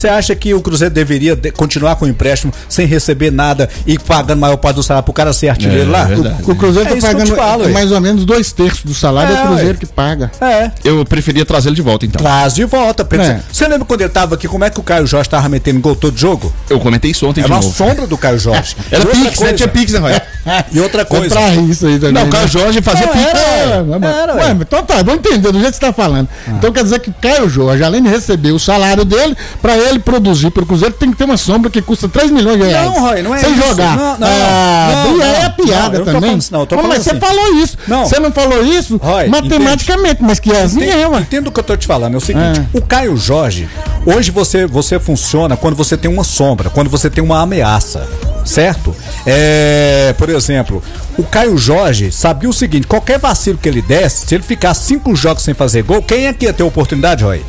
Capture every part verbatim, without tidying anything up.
Você acha que o Cruzeiro deveria de, continuar com o empréstimo sem receber nada e pagando a maior parte do salário pro cara ser artilheiro é, lá? É o, o Cruzeiro é tá pagando falo, mais ou menos dois terços do salário, é, é o Cruzeiro ué. que paga. É. Eu preferia trazer ele de volta, então. Traz de volta. É. Você lembra quando ele tava aqui, como é que o Caio Jorge tava metendo gol todo jogo? Eu comentei isso ontem Era de uma novo. sombra do Caio Jorge. Era Pix, né? Tinha Pix, né, Roy? E outra coisa. Comprar isso aí também. Não, o Caio Jorge fazia Não, Pix. era, É, era, ué, então tá, vamos entender do jeito que você tá falando. Ah. Então quer dizer que o Caio Jorge, além de receber o salário dele, pra ele produzir pro Cruzeiro, tem que ter uma sombra que custa três milhões de reais. Não, Roy, não é sem isso. jogar. Não, não, ah, não, e aí não, é piada não, também. Isso, não, eu tô Como, falando mas assim. você falou isso. Não. Você não falou isso Roy, matematicamente, entende. Mas que é assim é, ué. Entendo o que eu tô te falando, é o seguinte, é. o Caio Jorge, hoje você, você funciona quando você tem uma sombra, quando você tem uma ameaça, certo? É, por exemplo, o Caio Jorge sabia o seguinte, qualquer vacilo que ele desse, se ele ficar cinco jogos sem fazer gol, quem é que ia ter oportunidade, Roy?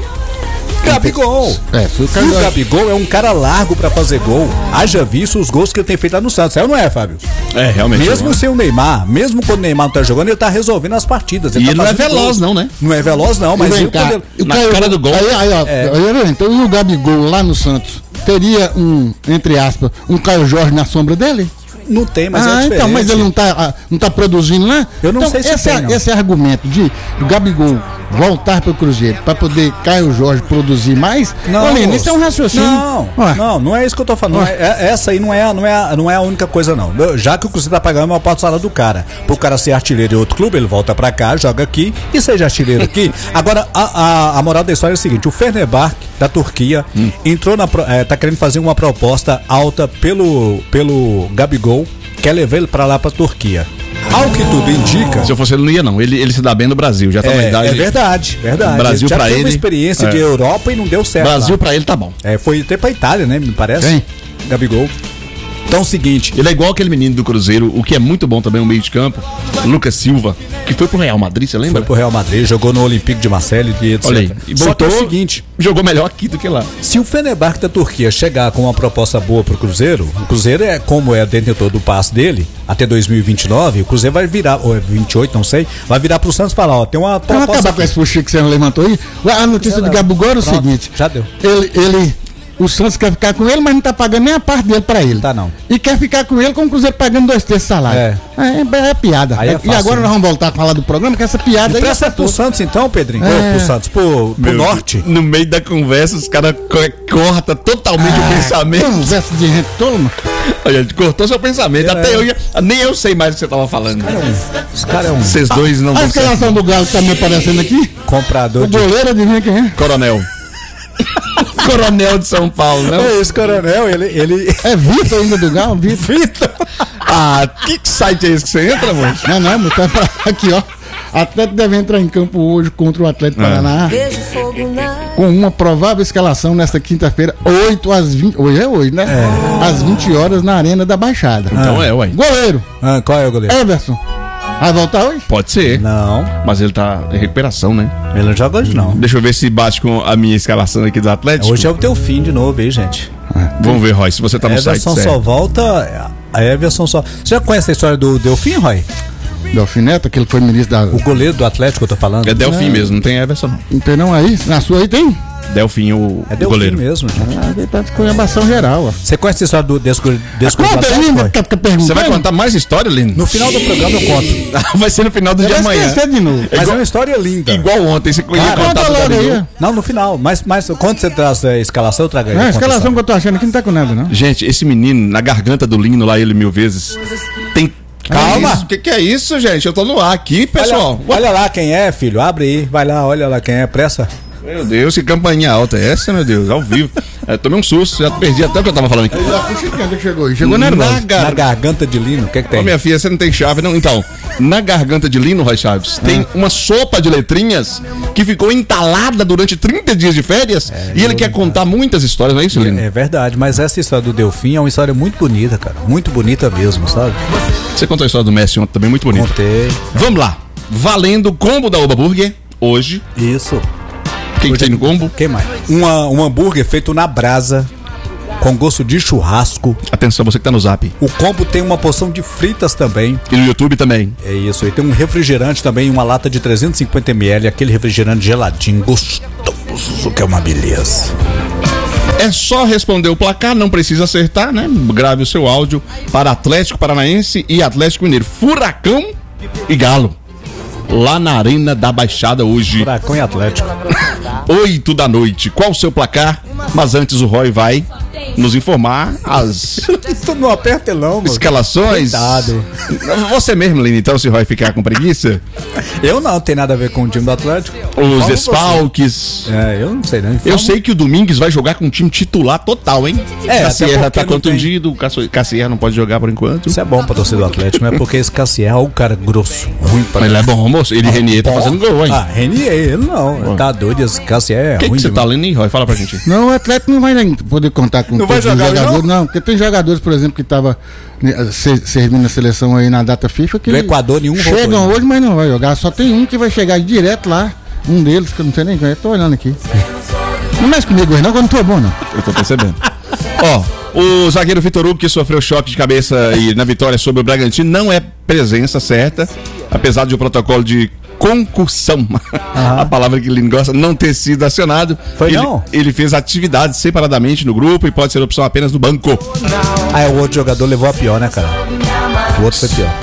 Gabigol. É, foi o, e o Gabigol é um cara largo pra fazer gol. Haja visto os gols que ele tem feito lá no Santos. É ou não é, Fábio? É, realmente. Mesmo é. sem o Neymar, mesmo quando o Neymar não tá jogando, ele tá resolvendo as partidas. Ele e tá ele não é veloz, gols. não, né? Não é veloz, não, mas ele, cá, ele, na Caio, cara do gol. Aí, aí, ó, é. aí, então e o Gabigol lá no Santos? Teria um, entre aspas, um Caio Jorge na sombra dele? Não tem, mas ah, é diferente. então, mas ele não tá, não tá produzindo lá? Eu não então, sei se esse, tem, não. esse argumento de o Gabigol voltar para o Cruzeiro para poder Caio Jorge produzir mais, não, olha, isso é um raciocínio. Não, Ué. não, não é isso que eu tô falando. É, é, essa aí não é, não, é, não é a única coisa, não. Já que o Cruzeiro tá pagando uma parte do salário do cara, pro cara ser artilheiro em outro clube, ele volta pra cá, joga aqui e seja artilheiro aqui. Agora, a, a, a moral da história é o seguinte: o Fenerbahçe da Turquia hum. entrou na, é, tá querendo fazer uma proposta alta pelo, pelo Gabigol, quer levar ele pra lá pra Turquia. Ao que tudo indica. Se eu fosse ele, não ia, não. Ele, ele se dá bem no Brasil. Já tá é, na idade. É verdade, verdade. Brasil ele já pra teve ele. uma experiência é. de Europa e não deu certo. Brasil lá. pra ele tá bom. É, foi até pra Itália, né? Me parece. Quem? Gabigol. Então é o seguinte. Ele é igual aquele menino do Cruzeiro, o que é muito bom também, o meio de campo, Lucas Silva, que foi pro Real Madrid, você lembra? Foi pro Real Madrid, jogou no Olympique de Marseille e etcétera. Olha aí, e Só que é voltou, o seguinte, jogou melhor aqui do que lá. Se o Fenerbahçe da Turquia chegar com uma proposta boa pro Cruzeiro, o Cruzeiro é como é detentor do passe dele, até dois mil e vinte e nove, o Cruzeiro vai virar, ou é vinte e oito, não sei, vai virar pro Santos e falar, ó, tem uma proposta... Vamos acabar com esse fuxico que você levantou aí. A notícia do Gabigol era o Pronto, seguinte. Já deu. Ele... ele... O Santos quer ficar com ele, mas não tá pagando nem a parte dele pra ele. Tá não. E quer ficar com ele com o Cruzeiro pagando dois terços de salário. É. É, é piada. Aí é e fácil, agora né? nós vamos voltar a falar do programa, que essa piada aí. Presta pro Santos então, Pedrinho. É. Pro Santos, pro, pro Meu, norte. No meio da conversa, os caras co cortam totalmente Ah, o pensamento. Conversa de gente toma. Olha, ele cortou seu pensamento. É. Até eu ia, nem eu sei mais o que você tava falando. Os caras é um Vocês dois não A vão escalação do Galo que tá me aparecendo aqui. comprador O de... goleiro, adivinha quem é? Coronel. Coronel de São Paulo, não? É esse coronel, ele... ele... É Vitor ainda do Galo? Vitor. Vitor! Ah, que site é esse que você entra, mano? Não, não, mas tá pra... aqui, ó. Atlético deve entrar em campo hoje contra o Atlético É. Paraná. Com uma provável escalação nesta quinta-feira, oito às vinte. Hoje é hoje, né? É. Às vinte horas na Arena da Baixada. Então Ah. é, ué. Goleiro. Ah, qual é o goleiro? Everson. Vai voltar hoje? Pode ser. Não, Mas ele tá em recuperação, né? ele não joga hoje não. Deixa eu ver se bate com a minha escalação aqui do Atlético. Hoje é o teu fim de novo aí, gente. Vamos ver, Roy, se você tá no site Everson certo. só volta. A Everson só. Você já conhece a história do Delfim, Roy? Delfim Neto, aquele que foi ministro da. O goleiro do Atlético que eu tô falando. É Delfim Não. mesmo, não tem Everson não. Não tem não aí? Na sua aí tem? Delfim, o, É o Delfim goleiro. mesmo, gente. Ah, ele tá de conhabação geral, ó. Você conhece a história do desse, desse goleiro do Conta Atlético, ainda, Roy? fica, fica perguntando. Você vai contar mais história, Lino? No final do programa eu conto. Vai ser no final do Você dia vai amanhã. esquecer de novo. Mas igual- é uma história linda. Igual ontem, você ia Cara, contar conta do logo Gabigol. aí. Não, no final. Mas, mas quando você traz a escalação, eu trago aí. Não, a a escalação contação. que eu tô achando aqui não tá com nada, não. Gente, esse menino, na garganta do Lino, lá ele mil vezes, tem... Calma. O que, que é isso, gente? Eu tô no ar aqui, pessoal. Olha, olha lá quem é, filho. Abre aí. Vai lá, olha lá quem é. Pressa. Meu Deus, que campainha alta é essa, meu Deus? Ao vivo. É, tomei um susto, já perdi até o que eu tava falando aqui. Já fui chegando, que chegou aí. Chegou Na nervoso. gar- Na garganta de Lino, o que é que Ô, tem? minha filha, você não tem chave, não? Então, na garganta de Lino, Roy Chaves, tem uma sopa de letrinhas que ficou entalada durante trinta dias de férias e ele quer contar muitas histórias, não é isso, Lino? É verdade, mas essa história do Delfim é uma história muito bonita, cara. Muito bonita mesmo, sabe? Você contou a história do Messi ontem também, muito bonita. Contei. Vamos lá. Valendo o combo da Oba Burger, hoje. Isso. Quem que tem no combo? Quem mais? Uma, um hambúrguer feito na brasa, com gosto de churrasco. Atenção, você que tá no Zap. O combo tem uma porção de fritas também. E no YouTube também. É isso. E tem um refrigerante também, uma lata de trezentos e cinquenta mililitros, aquele refrigerante geladinho, gostoso, que é uma beleza. É só responder o placar, não precisa acertar, né? Grave o seu áudio para Atlético Paranaense e Atlético Mineiro. Furacão e Galo. Lá na Arena da Baixada hoje. Furacão e Atlético. Oito da noite. Qual o seu placar? Mas antes o Roy vai nos informar as Tu não aperta não, mano. escalações. Coitado. Você mesmo, Lino, então, se o Roy ficar com preguiça. Eu não, tem nada a ver com o time do Atlético. Os Fala desfalques. É, eu não sei, né? Eu sei que o Domingues vai jogar com um time titular total, hein? É, até Cassierra porque tá não tem- contundido, o Cassi- Cassierra não pode jogar por enquanto. Isso é bom pra torcida do Atlético, não é porque esse Cassierra é um cara grosso, ruim pra Mas ele é bom, moço. Ele e Renier tá fazendo gol, hein? Ah, Renier, ele não. Tá doido, esse Cassierra é O que, ruim que você demais. tá lendo, hein, Roy? Fala pra gente. Não, o Atlético não vai nem poder contar com Não vai todos os jogar, jogadores, não? Porque tem jogadores, por exemplo, que estavam servindo a seleção aí na data FIFA que Do Equador, nenhum voltou chegam ainda. hoje, mas não vai jogar. Só tem um que vai chegar direto lá. Um deles, que eu não sei nem quem é, tô olhando aqui. Não mexe comigo hoje, não, que eu não tô bom, não. Eu tô percebendo. Ó, o zagueiro Vitor Hugo, que sofreu choque de cabeça e na vitória sobre o Bragantino, não é presença certa, apesar de o protocolo de concussão, a palavra que ele gosta, não ter sido acionado. Foi ele, não? Ele fez atividades separadamente no grupo e pode ser opção apenas do banco. Ah, o outro jogador levou a pior, né, cara? O outro foi pior.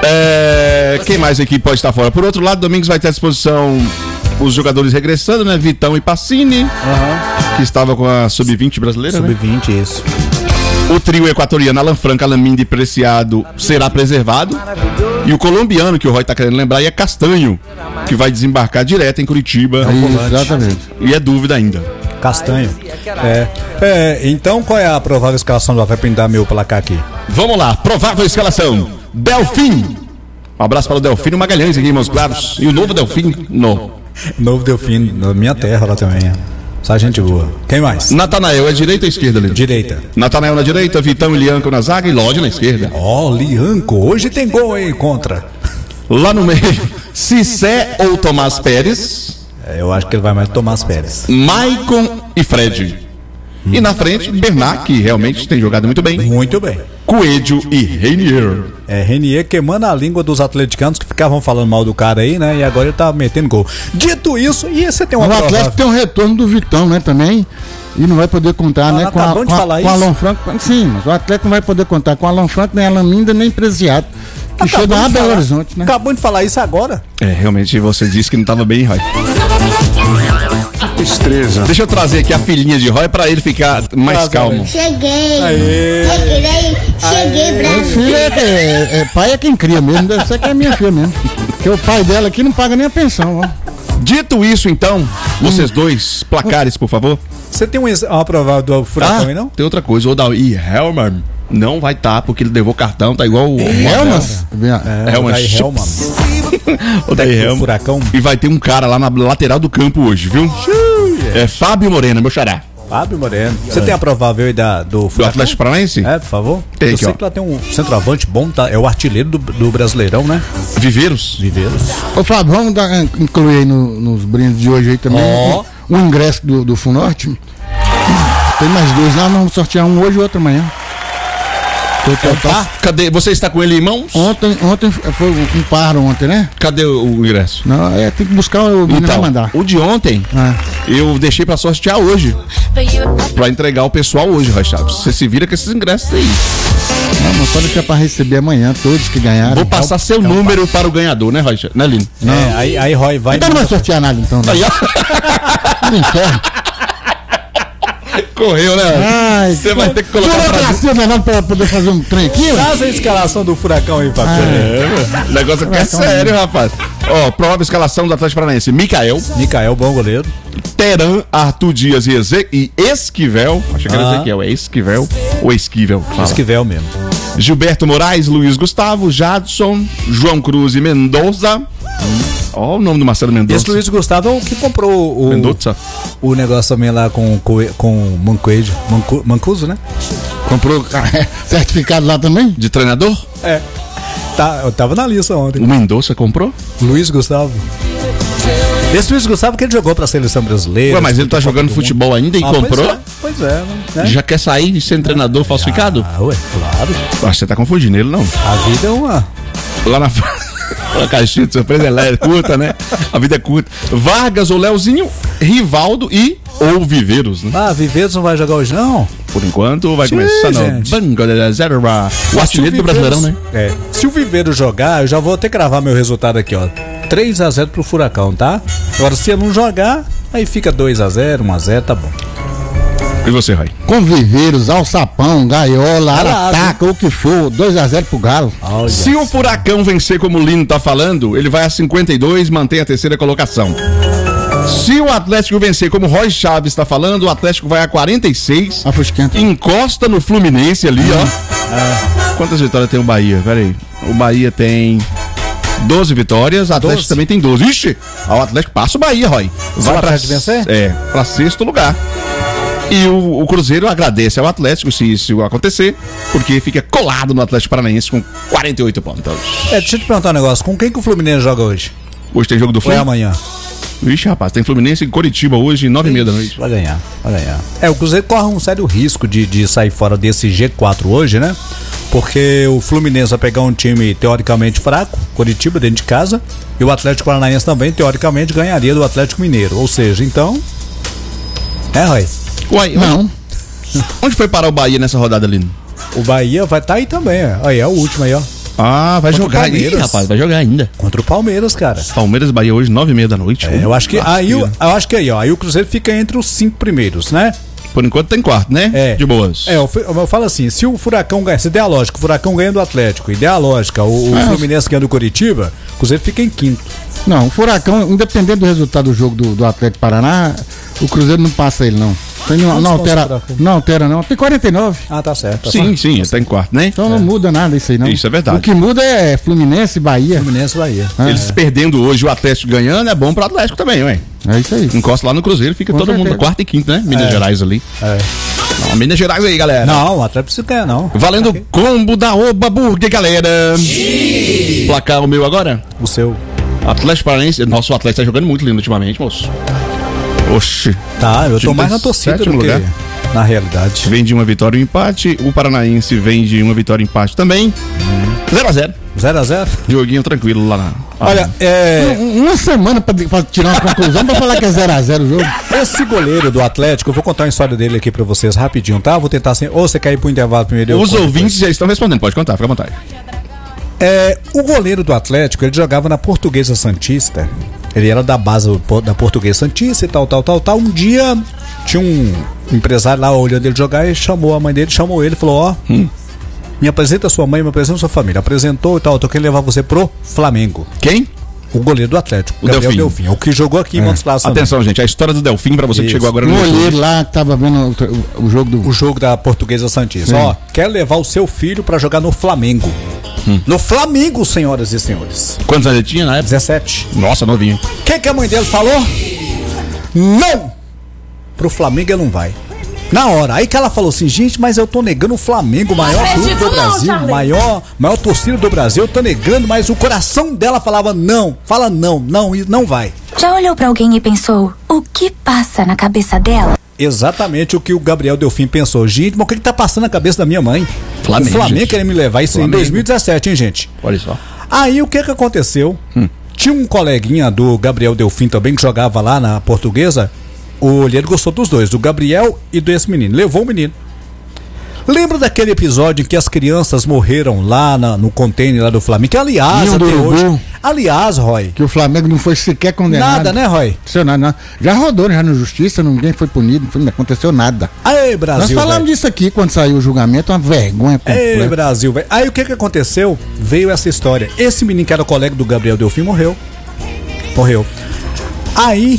É, quem mais aqui pode estar fora? Por outro lado, Domingos vai ter à disposição os jogadores regressando, né? Vitão e Pacini, que estava com a sub vinte brasileira, né? sub vinte, isso. O trio equatoriano Alan Franco, Alan Minda e Preciado será preservado. E o colombiano, que o Roy tá querendo lembrar, é Castanho, que vai desembarcar direto em Curitiba. Exatamente. E é dúvida ainda. Castanho. É. É, então qual é a provável escalação do Atlético pra me dar meu placar aqui? Vamos lá, provável escalação. Delfim. Um abraço para o Delfino Magalhães aqui, meus claros. E o novo Delfim, no. Novo Delfim, na minha terra lá também. É. Só gente boa. Quem mais? Natanael é direita ou esquerda, Lino? Direita. Natanael na direita, Vitão e Lianco na zaga e Lodge na esquerda. Ó, oh, Lianco. Hoje tem gol aí contra. Lá no meio, Cissé ou Tomás Pérez, É, eu acho que ele vai mais tomar as Pérez. Maicon e Fred. E na frente, Bernat, que realmente tem jogado muito bem. Muito bem. Coelho e Reinier. É, Renier queimando a língua dos atleticanos que ficavam falando mal do cara aí, né? E agora ele tá metendo gol. Dito isso, e você tem uma O provável- Atlético tem um retorno do Vitão, né, também. E não vai poder contar, Ah, né, com, a, acabamos de com, a, falar com isso. Alan Franco. Sim, mas o Atlético não vai poder contar com Alan Franco, nem Alan Minda, nem Preciado. Que Acabou chegam de a Belo falar. Horizonte, né? Acabou de falar isso agora. É, realmente você disse que não estava bem, Roy. Estreza. Deixa eu trazer aqui a filhinha de Roy pra ele ficar mais Traz, calmo. Cheguei. Aê. Cheguei, cheguei, Minha Brasil. filha é, é- é- pai é quem cria mesmo, deve ser que é minha filha mesmo. Porque o pai dela aqui não paga nem a pensão, ó. Dito isso, então, vocês dois, placares, por favor. Você tem um ex- uma provável do Furacão aí, não? tem outra coisa. O Daí Helman não vai estar, porque ele levou cartão, tá igual o Helmas? É, Helman o Daí Chips. Helman. O Daí Do Helman. Furacão. E vai ter um cara lá na lateral do campo hoje, viu? É Fábio Morena, meu xará. Fábio Moreno. Você tem a provável aí da, do Do Furacão? Atlético Paranaense? É, por favor. Tem Eu aqui, sei ó. que lá tem um centroavante bom, tá? É o artilheiro do, do Brasileirão, né? Viveiros. Viveiros. Ô Fábio, vamos dar, incluir aí no- nos brindes de hoje aí também Ó. um, um ingresso do, do Funorte. Tem mais dois lá, nós vamos sortear um hoje e outro amanhã. Total, Tá? Cadê? Você está com ele em mãos? Ontem, ontem foi um par ontem, né? Cadê o, o ingresso? Não, é, tem que buscar o menino vai Então, mandar. o de ontem, Ah. eu deixei pra sortear hoje. Pra entregar o pessoal hoje, Roy Chaves. Você se vira com esses ingressos aí. Não, mas pode deixar pra receber amanhã, todos que ganharam. Vou passar seu número para o ganhador, né, Roy Chaves? Né, Lino? É, aí, aí Roy vai. Então não vai sortear nada, então. Né? Aí, ó. No inferno. Correu, né? Ai, Você vai ter que colocar pra... burocracia danada pra poder fazer um trem aqui, ó. Traz a escalação do Furacão aí, Fábio. É, o negócio aqui é Então, sério, rapaz. Ó, provável escalação do Atlético Paranaense. Mikael, Micael, bom goleiro. Teran, Arthur Dias e, Eze... e Esquivel. Achei que era Ah. Ezequiel. É Esquivel ou Esquivel? Fala. Esquivel mesmo. Gilberto Moraes, Luiz Gustavo, Jadson, João Cruz e Mendoza. Ó, o nome do Marcelo Mendoza. Esse Luiz Gustavo é o que comprou o, Mendoza. o negócio também lá com, com, com Mancoejo. Mancu, Mancuso, né? Comprou certificado lá também? De treinador? É. Tá, eu tava na lista ontem. O Mendoza comprou? Luiz Gustavo. Esse Luiz Gustavo que ele jogou pra seleção brasileira. Ué, mas ele tá disputou jogando Copa do futebol ainda e Mundo. Ah, comprou? Pois é, pois é. Né? Já quer sair de ser treinador falsificado? Ah, ué, claro. Acho que você tá confundindo ele, não. A vida é uma. Lá na. A caixinha de surpresa ela é curta, né? A vida é curta. Vargas, o Leozinho, Rivaldo e ou Viveiros, né? Ah, Viveiros não vai jogar hoje, não? Por enquanto, vai Sim, começar gente. no Banco de Zero, o artilheiro do Brasileirão, né? É. Se o Viveiros jogar, eu já vou até gravar meu resultado aqui, ó. três a zero pro Furacão, tá? Agora, se ele não jogar, aí fica dois a zero, um a zero, tá bom. E você, Rai? Com Viveiros, Alçapão, Gaiola, Alado. Arataca, o que for, dois a zero pro Galo. Olha. Se o Furacão vencer como o Lino tá falando, ele vai a cinquenta e dois, mantém a terceira colocação. Se o Atlético vencer como o Roy Chaves está falando, o Atlético vai a quarenta e seis, A Fusquenta. encosta no Fluminense ali, ó. Quantas vitórias tem o Bahia? Pera aí. O Bahia tem doze vitórias, o Atlético doze? também tem doze. Ixi, o Atlético passa o Bahia, Roy. Vai o pra, Atlético vencer? É, pra sexto lugar. E o, o Cruzeiro agradece ao Atlético se isso acontecer, porque fica colado no Atlético Paranaense com quarenta e oito pontos. É, deixa eu te perguntar um negócio. Com quem que o Fluminense joga hoje? Hoje tem jogo do Ou é Fluminense? amanhã? Vixe, rapaz, tem Fluminense em Coritiba hoje, nove e meia da noite. Vai ganhar, vai ganhar. É, o Cruzeiro corre um sério risco de, de sair fora desse G quatro hoje, né? Porque o Fluminense vai pegar um time teoricamente fraco, Coritiba, dentro de casa, e o Atlético Paranaense também, teoricamente, ganharia do Atlético Mineiro. Ou seja, então... É, Roy? Uai, Não. onde foi parar o Bahia nessa rodada ali? O Bahia vai estar tá aí também, ó. Aí é o último aí, ó. Ah, vai Contra o jogar aí, Palmeiras. rapaz, vai jogar ainda. Contra o Palmeiras, cara. Palmeiras e Bahia hoje, nove e meia da noite. É, eu acho que aí, o- eu acho que aí, ó. Aí o Cruzeiro fica entre os cinco primeiros, né? Por enquanto tem quarto, né? É. De boas. É, eu, fi- eu falo assim, se o Furacão ganha, se der a lógica, o Furacão ganha do Atlético, e der a lógica, o, o É, Fluminense ganha do Curitiba, o Cruzeiro fica em quinto. Não, o Furacão, independente do resultado do jogo do, do Atlético Paraná, o Cruzeiro não passa ele, não. Tem, não, Quantos não pontos altera, o Furacão? não altera, não. Tem quarenta e nove. Ah, tá certo. Tá Sim, certo. sim, tá em quarto, né? Então não muda nada isso aí, não. Isso é verdade. O que muda é Fluminense, Bahia. Fluminense Bahia. Ah, Eles perdendo hoje, o Atlético ganhando, é bom pro Atlético também, ué. É isso aí. Encosta lá no Cruzeiro, fica Com todo mundo certeza. na quarta e quinta, né? Minas É. Gerais ali. É. Não, Minas Gerais aí, galera. Não, o Atlético precisa ganhar, não. Valendo combo da Oba Burger, galera. Placar o meu agora? O seu. Atlético Paranaense. Nossa, o Atlético tá jogando muito lindo ultimamente, moço. Oxi. Tá, eu tô Time mais tá na torcida sétimo do que lugar. na realidade. Vem de uma vitória e um empate. O Paranaense vem de uma vitória e empate também. zero a zero. zero a zero? Joguinho tranquilo lá na. Olha, é, Um- Uma semana pra, pra tirar uma conclusão pra falar que é zero a zero o jogo. esse goleiro do Atlético, eu vou contar uma história dele aqui pra vocês rapidinho, tá? Vou tentar sem. Ou você quer ir pro intervalo primeiro? eu Os conto ouvintes já estão respondendo, pode contar, fica à vontade. É, o goleiro do Atlético, ele jogava na Portuguesa Santista. Ele era da base da Portuguesa Santista e tal, tal, tal, tal. Um dia tinha um empresário lá olhando ele jogar e chamou a mãe dele, chamou ele e falou: ó, Hum. me apresenta sua mãe, me apresenta sua família. Apresentou e tal, eu tô querendo levar você pro Flamengo. Quem? O goleiro do Atlético, O Gabriel Delfim. Delfim. O que jogou aqui em Montes Claros também. Atenção, gente, a história do Delfim, pra você que Isso. chegou agora Um no olheiro lá que tava vendo o, o- o jogo do. O jogo da Portuguesa Santista. Sim. Ó, quero levar o seu filho pra jogar no Flamengo. Hum. No Flamengo, senhoras e senhores. Quantos anos ele tinha na época? dezessete. Nossa, novinho. O que, que a mãe dele falou? Não! Pro Flamengo ele não vai. Na hora. Aí que ela falou assim, gente, mas eu tô negando o Flamengo, o maior clube do Brasil, maior, maior torcida do Brasil, eu tô negando, mas o coração dela falava não, fala não, não, e não vai. Já olhou pra alguém e pensou, o que passa na cabeça dela? Exatamente o que o Gabriel Delfim pensou. Gente, mas o que, que tá passando na cabeça da minha mãe? Flamengo, o Flamengo gente. queria me levar isso Flamengo. em dois mil e dezessete, hein, gente? Olha só. Aí o que que aconteceu? Tinha um coleguinha do Gabriel Delfim também que jogava lá na Portuguesa. O ele gostou dos dois, do Gabriel e desse menino. Levou o menino. Lembra daquele episódio em que as crianças morreram lá na- no container lá do Flamengo? Que aliás, Ninho do até Urubu. hoje. Aliás, Roy. Que o Flamengo não foi sequer condenado. Nada, né, Roy? Aconteceu nada, não. Já rodou, né, já na justiça, ninguém foi punido, não foi- não aconteceu nada. Aí, Brasil. Nós falamos velho. disso aqui quando saiu o julgamento, uma vergonha Ei, completa. Brasil, velho. Aí o que que aconteceu? Veio essa história. Esse menino que era colega do Gabriel Delfim morreu. Morreu. Aí,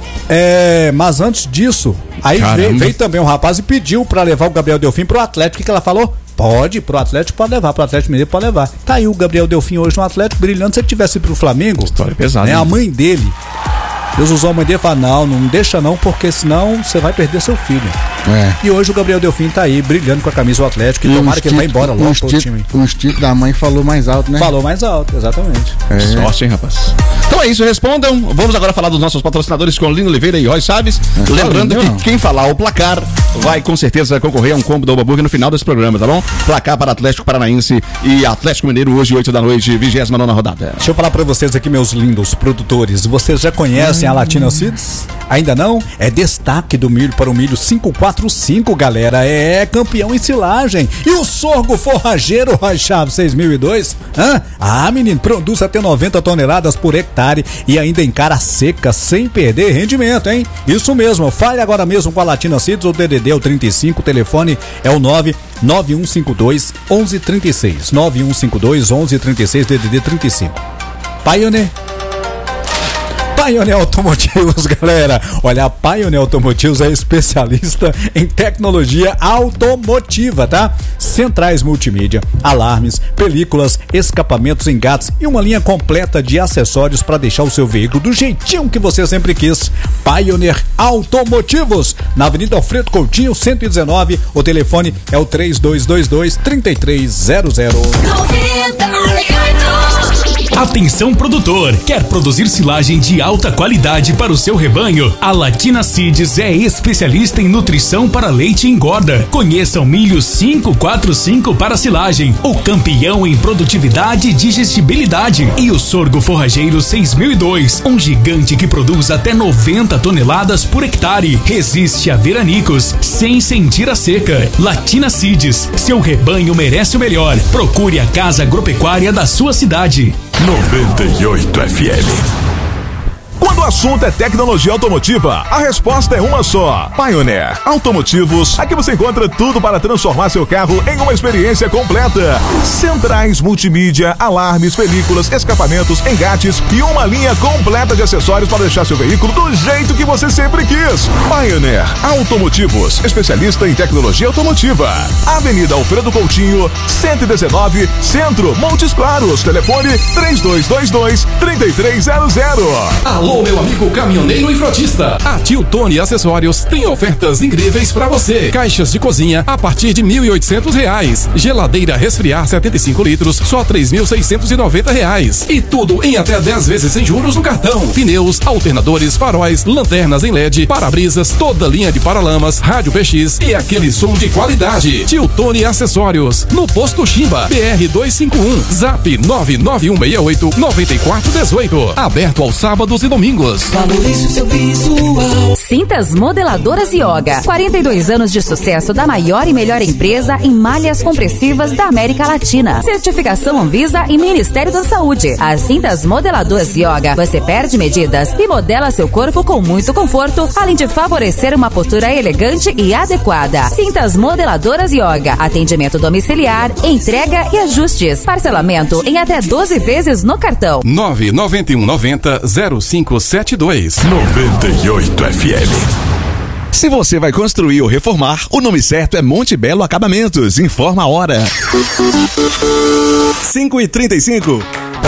é, mas antes disso, aí Caramba. veio, veio também um rapaz e pediu pra levar o Gabriel Delfim pro Atlético. O que que ela falou? Pode, pro Atlético pode levar, pro Atlético Mineiro pode levar. Tá aí o Gabriel Delfim hoje no Atlético brilhando. Se ele tivesse ido pro Flamengo, História pesada, né, hein? a mãe dele, Deus usou a mãe dele e falou: não, não deixa não, porque senão você vai perder seu filho. É. E hoje o Gabriel Delfim tá aí brilhando com a camisa do Atlético. E, E tomara o que ele vá instinto- embora o logo pro instinto- time. O instinto da mãe falou mais alto, né? Falou mais alto, exatamente. É. Sorte, hein, rapaz? Então é isso, respondam. Vamos agora falar dos nossos patrocinadores com Lino Oliveira e Roy Chaves. É, Lembrando Lino, que não. quem falar o placar vai com certeza concorrer a um combo da Oba Burger no final desse programa, tá bom? Placar para Atlético Paranaense e Atlético Mineiro hoje, oito da noite, vigésima nona rodada. Deixa eu falar pra vocês aqui, meus lindos produtores. Vocês já conhecem a Latina Seeds? Ainda não? É destaque do milho para o milho cinco quatro cinco, galera. É campeão em silagem. E o sorgo forrageiro Roy Chaves seis mil e dois? Hã? Ah, menino, produz até noventa toneladas por hectare e ainda encara seca sem perder rendimento, hein? Isso mesmo. Fale agora mesmo com a Latina Seeds. O D D D é o trinta e cinco, o telefone é o nove nove um cinco dois um um três seis. nove um cinco dois um um três seis, D D D trinta e cinco. Pioneer. Pioneer Automotivos, galera. Olha, a Pioneer Automotivos é especialista em tecnologia automotiva, tá? Centrais multimídia, alarmes, películas, escapamentos, engates e uma linha completa de acessórios para deixar o seu veículo do jeitinho que você sempre quis. Pioneer Automotivos, na Avenida Alfredo Coutinho, cento e dezenove. O telefone é o três dois dois dois, três três zero zero. Atenção produtor, quer produzir silagem de alta qualidade para o seu rebanho? A Latina Seeds é especialista em nutrição para leite e engorda. Conheça o milho cinco quatro cinco para silagem, o campeão em produtividade e digestibilidade. E o sorgo forrageiro seis mil e dois, um gigante que produz até noventa toneladas por hectare. Resiste a veranicos, sem sentir a seca. Latina Seeds, seu rebanho merece o melhor. Procure a casa agropecuária da sua cidade. noventa e oito F M. Quando o assunto é tecnologia automotiva, a resposta é uma só: Pioneer Automotivos. Aqui você encontra tudo para transformar seu carro em uma experiência completa. Centrais multimídia, alarmes, películas, escapamentos, engates e uma linha completa de acessórios para deixar seu veículo do jeito que você sempre quis. Pioneer Automotivos, especialista em tecnologia automotiva. Avenida Alfredo Coutinho, cento e dezenove, Centro, Montes Claros. Telefone três dois dois dois, três três zero zero. Alô, meu amigo caminhoneiro e frotista. A Tio Tony Acessórios tem ofertas incríveis pra você. Caixas de cozinha a partir de mil e oitocentos reais. Geladeira resfriar setenta e cinco litros, só três mil seiscentos e noventa reais. E tudo em até dez vezes sem juros no cartão. Pneus, alternadores, faróis, lanternas em L E D, para-brisas, toda linha de paralamas, rádio P X e aquele som de qualidade. Tio Tony Acessórios, no Posto Chimba, B R duzentos e cinquenta e um, Zap nove nove um seis oito, nove quatro um oito. Aberto aos sábados e domingos. Valorize o seu visual. Cintas Modeladoras Yoga. quarenta e dois anos de sucesso da maior e melhor empresa em malhas compressivas da América Latina. Certificação Anvisa e Ministério da Saúde. As Cintas Modeladoras Yoga, você perde medidas e modela seu corpo com muito conforto, além de favorecer uma postura elegante e adequada. Cintas Modeladoras Yoga. Atendimento domiciliar, entrega e ajustes. Parcelamento em até doze vezes no cartão. nove nove um nove zero zero cinco sete dois. noventa e oito F M. Se você vai construir ou reformar, o nome certo é Monte Belo Acabamentos. Informa a hora. cinco e trinta e cinco.